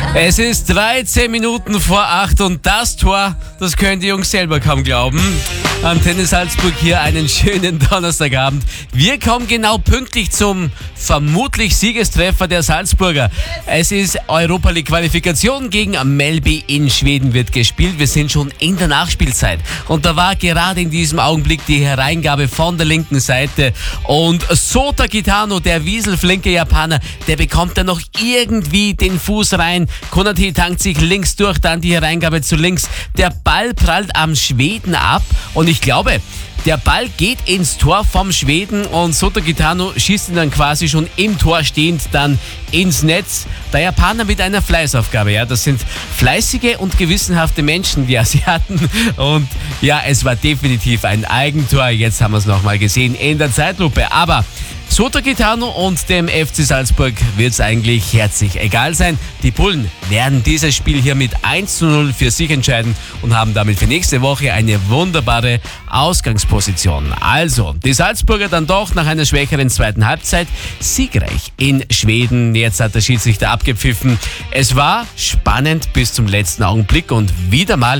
Es ist 13 Minuten vor 8 und das Tor, das können die Jungs selber kaum glauben. Antenne Salzburg hier, einen schönen Donnerstagabend. Wir kommen genau pünktlich zum vermutlich Siegestreffer der Salzburger. Es ist Europa League Qualifikation gegen Mjällby in Schweden wird gespielt. Wir sind schon in der Nachspielzeit und da war gerade in diesem Augenblick die Hereingabe von der linken Seite und Sota Kitano, der wieselflinke Japaner, der bekommt dann noch irgendwie den Fuß rein. Konate tankt sich links durch, dann die Hereingabe zu links. Der Ball prallt am Schweden ab und ich glaube, der Ball geht ins Tor vom Schweden und Sota Kitano schießt ihn dann quasi schon im Tor stehend dann ins Netz. Der Japaner mit einer Fleißaufgabe, ja, das sind fleißige und gewissenhafte Menschen, die Asiaten. Und ja, es war definitiv ein Eigentor. Jetzt haben wir es nochmal gesehen in der Zeitlupe. Aber Sota Kitano und dem FC Salzburg wird es eigentlich herzlich egal sein. Die Bullen werden dieses Spiel hier mit 1:0 für sich entscheiden und haben damit für nächste Woche eine wunderbare Ausgangsposition. Also, die Salzburger dann doch nach einer schwächeren zweiten Halbzeit siegreich in Schweden. Jetzt hat der Schiedsrichter abgepfiffen. Es war spannend bis zum letzten Augenblick und wieder mal